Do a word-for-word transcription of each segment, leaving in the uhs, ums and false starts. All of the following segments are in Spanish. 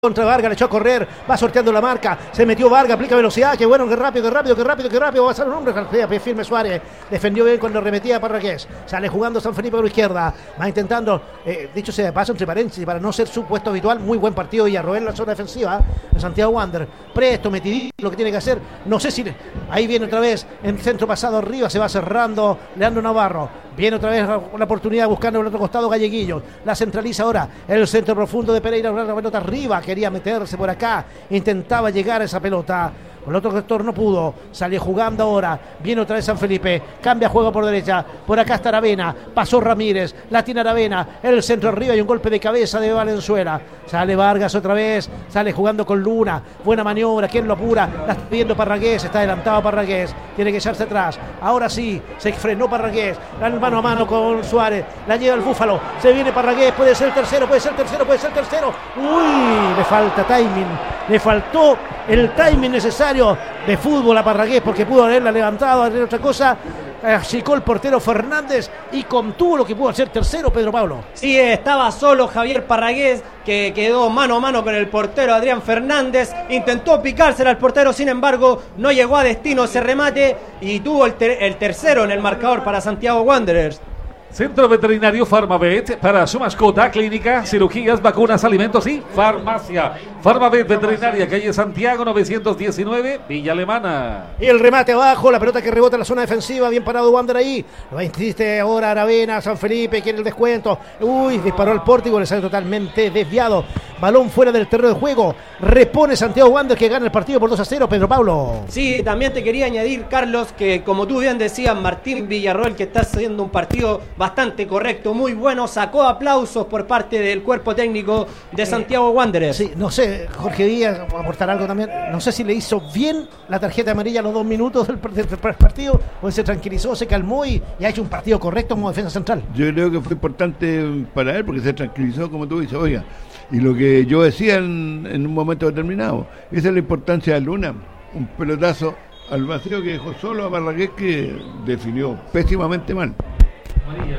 Contra Vargas, le echó a correr, va sorteando la marca, se metió Vargas, aplica velocidad, qué bueno, qué rápido, qué rápido, qué rápido, qué rápido, va a ser un hombre, pie firme Suárez, defendió bien cuando remetía a Parragués, sale jugando San Felipe por la izquierda, va intentando, eh, dicho sea de paso entre paréntesis, para no ser su puesto habitual, muy buen partido Villarroel en la zona defensiva, de Santiago Wander, presto, metidito, lo que tiene que hacer, no sé si, ahí viene otra vez, en centro pasado arriba, se va cerrando, Leandro Navarro, viene otra vez una oportunidad buscando el otro costado Galleguillo, la centraliza ahora, el centro profundo de Pereira, una pelota arriba, quería meterse por acá, intentaba llegar a esa pelota, el otro sector no pudo, sale jugando ahora, viene otra vez San Felipe, cambia juego por derecha, por acá está Aravena, pasó Ramírez, la tiene Aravena, en el centro arriba y un golpe de cabeza de Valenzuela, sale Vargas otra vez, sale jugando con Luna, buena maniobra, ¿quién lo apura? La está viendo Parragués, está adelantado Parragués, tiene que echarse atrás, ahora sí, se frenó Parragués, mano a mano con Suárez, la lleva el Búfalo, se viene Parragués, puede ser el tercero, puede ser el tercero, puede ser el tercero, uy, le falta timing, le faltó el timing necesario de fútbol a Parragués porque pudo haberla levantado, hacer otra cosa, achicó el portero Fernández y contuvo lo que pudo hacer tercero Pedro Pablo. Sí, estaba solo Javier Parragués, que quedó mano a mano con el portero Adrián Fernández, intentó picársela al portero, sin embargo no llegó a destino ese remate y tuvo el, ter- el tercero en el marcador para Santiago Wanderers. Centro Veterinario Farmavet para su mascota, clínica, cirugías, vacunas, alimentos y farmacia. Farmavet Veterinaria, calle Santiago novecientos diecinueve, Villa Alemana. Y el remate abajo, la pelota que rebota en la zona defensiva, bien parado Wander ahí. Lo insiste ahora Aravena, San Felipe, quiere el descuento. Uy, disparó al pórtico, le sale totalmente desviado. Balón fuera del terreno de juego. Repone Santiago Wander que gana el partido por dos a cero, Pedro Pablo. Sí, también te quería añadir, Carlos, que como tú bien decías, Martín Villarroel, que está haciendo un partido bastante correcto, muy bueno, sacó aplausos por parte del cuerpo técnico de Santiago Wanderers. Sí, no sé, Jorge Díaz, va a aportar algo también, no sé si le hizo bien la tarjeta amarilla a los dos minutos del, del, del partido, o se tranquilizó, se calmó y, y ha hecho un partido correcto como defensa central. Yo creo que fue importante para él porque se tranquilizó, como tú dices, oiga, y lo que yo decía en, en un momento determinado, esa es la importancia de Luna, un pelotazo al vacío que dejó solo a Parragués, que definió pésimamente mal. Amarilla.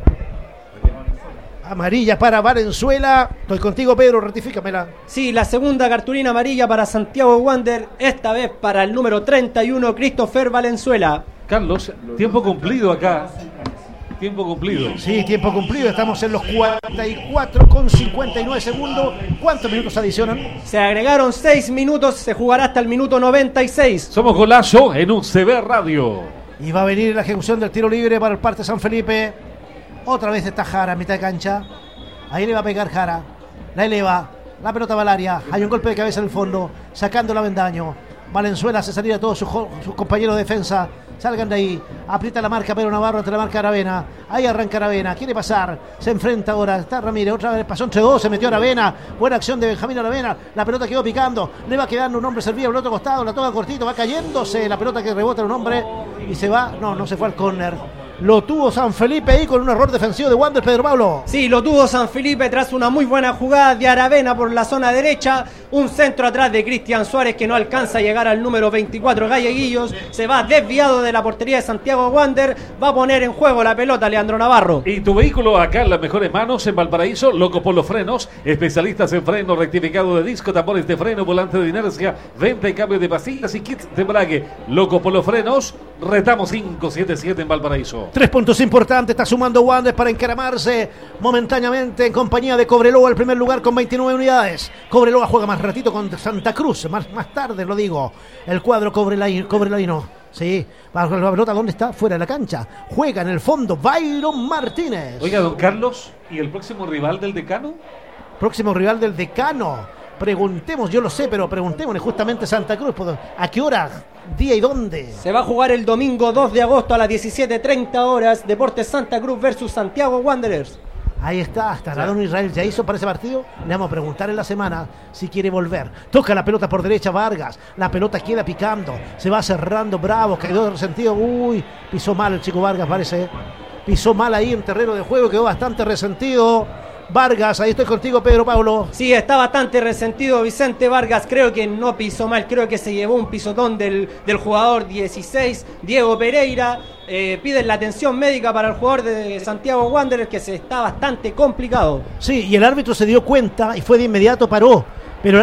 Amarilla para Valenzuela. Estoy contigo, Pedro, rectifícamela. Sí, la segunda cartulina amarilla para Santiago Wander, esta vez para el número treinta y uno, Christopher Valenzuela. Carlos, tiempo cumplido acá. Tiempo cumplido. Sí, tiempo cumplido. Estamos en los cuarenta y cuatro con cincuenta y nueve segundos. ¿Cuántos minutos adicionan? Se agregaron seis minutos, se jugará hasta el minuto noventa y seis. Somos Golazo en U C B Radio. Y va a venir la ejecución del tiro libre para el parte de San Felipe. Otra vez está Jara a mitad de cancha. Ahí le va a pegar Jara. La eleva. La pelota va al área. Hay un golpe de cabeza en el fondo. Sacando la Avendaño. Valenzuela hace salir a todos sus, sus compañeros de defensa. Salgan de ahí. Aprieta la marca Pedro Navarro ante la marca Aravena. Ahí arranca Aravena. Quiere pasar. Se enfrenta ahora. Está Ramírez. Otra vez pasó entre dos. Se metió Aravena. Buena acción de Benjamín Aravena. La pelota quedó picando. Le va quedando un hombre servido al otro costado. La toca cortito. Va cayéndose. La pelota que rebota en un hombre. Y se va. No, no se fue al córner. Lo tuvo San Felipe ahí con un error defensivo de Wander, Pedro Pablo. Sí, lo tuvo San Felipe tras una muy buena jugada de Aravena por la zona derecha. Un centro atrás de Cristian Suárez que no alcanza a llegar al número veinticuatro, Galleguillos. Se va desviado de la portería de Santiago Wander. Va a poner en juego la pelota Leandro Navarro. Y tu vehículo acá en las mejores manos en Valparaíso. Loco por los frenos. Especialistas en freno rectificado de disco, tambores de freno, volante de inercia, venta y cambio de pastillas y kits de embrague. Loco por los frenos. Retamos cinco siete siete en Valparaíso. Tres puntos importantes, está sumando Wander para encaramarse momentáneamente en compañía de Cobreloa, el primer lugar con veintinueve unidades. Cobreloa juega más ratito con Santa Cruz, más, más tarde lo digo. El cuadro cobreloino, sí, la pelota, ¿dónde está? Fuera de la cancha. Juega en el fondo Byron Martínez. Oiga, don Carlos, ¿y el próximo rival del decano? Próximo rival del decano. Preguntemos, yo lo sé, pero preguntémosle justamente Santa Cruz, ¿a qué hora, día y dónde? Se va a jugar el domingo dos de agosto a las diecisiete treinta horas, Deportes Santa Cruz versus Santiago Wanderers. Ahí está, hasta la Don Israel ya hizo para ese partido. Le vamos a preguntar en la semana si quiere volver. Toca la pelota por derecha Vargas, la pelota queda picando, se va cerrando Bravo, quedó resentido, uy, pisó mal el chico Vargas parece, pisó mal ahí en terreno de juego, quedó bastante resentido. Vargas, ahí estoy contigo, Pedro Pablo. Sí, está bastante resentido Vicente Vargas, creo que no pisó mal, creo que se llevó un pisotón del, del jugador dieciséis, Diego Pereira. Eh, piden la atención médica para el jugador de Santiago Wanderers, que se está bastante complicado. Sí, y el árbitro se dio cuenta y fue de inmediato, paró.